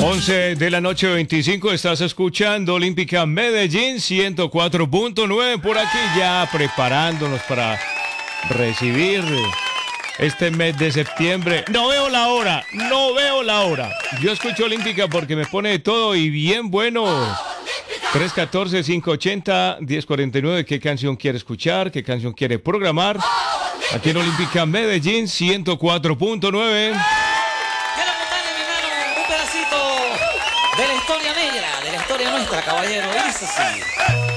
11 de la noche 25, estás escuchando Olímpica Medellín 104.9 por aquí ya preparándonos para recibir este mes de septiembre. No veo la hora, no veo la hora. Yo escucho Olímpica porque me pone de todo y bien bueno. 314-580-1049, ¿qué canción quiere escuchar? ¿Qué canción quiere programar? Aquí en Olímpica Medellín 104.9. De la historia negra, de la historia nuestra, caballero. Dice así.